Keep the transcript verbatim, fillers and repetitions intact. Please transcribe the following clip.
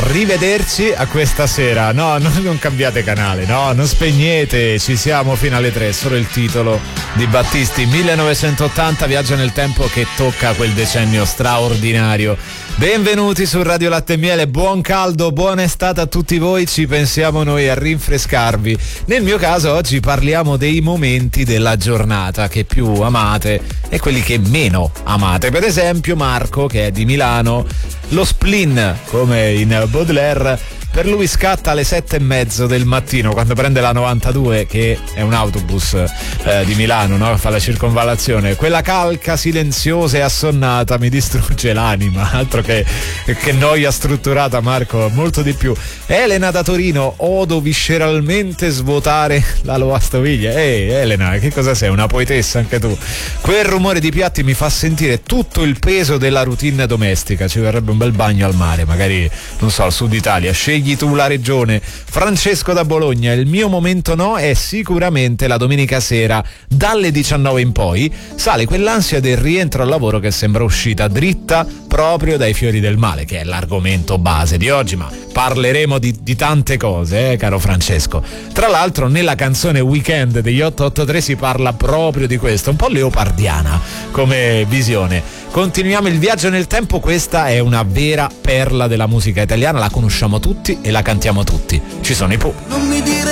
Arrivederci a questa sera. No, no, non cambiate canale, no, non spegnete, ci siamo fino alle tre. Solo il titolo di Battisti, millenovecentottanta, viaggio nel tempo che tocca quel decennio straordinario. Benvenuti su Radio Latte e Miele, buon caldo, buona estate a tutti voi, ci pensiamo noi a rinfrescarvi. Nel mio caso oggi parliamo dei momenti della giornata che più amate e quelli che meno amate. Per esempio Marco, che è di Milano, lo spleen, come in Baudelaire, per lui scatta alle sette e mezzo del mattino quando prende la novantadue, che è un autobus eh, di Milano, no? Fa la circonvallazione. Quella calca silenziosa e assonnata mi distrugge l'anima. Altro che, che noia strutturata, Marco, molto di più. Elena da Torino, odo visceralmente svuotare la lavastoviglie. Ehi Elena, che cosa sei? Una poetessa anche tu. Quel rumore di piatti mi fa sentire tutto il peso della routine domestica. Ci verrebbe un bel bagno al mare, magari, non so, al sud Italia. Scegli tu la regione. Francesco da Bologna, il mio momento no è sicuramente la domenica sera. Dalle diciannove in poi sale quell'ansia del rientro al lavoro che sembra uscita dritta proprio dai fiori del male, che è l'argomento base di oggi, ma parleremo di, di tante cose, eh, caro Francesco. Tra l'altro nella canzone Weekend degli otto otto tre si parla proprio di questo, un po' leopardiana come visione. Continuiamo il viaggio nel tempo, questa è una vera perla della musica italiana, la conosciamo tutti e la cantiamo tutti. Ci sono i Pooh.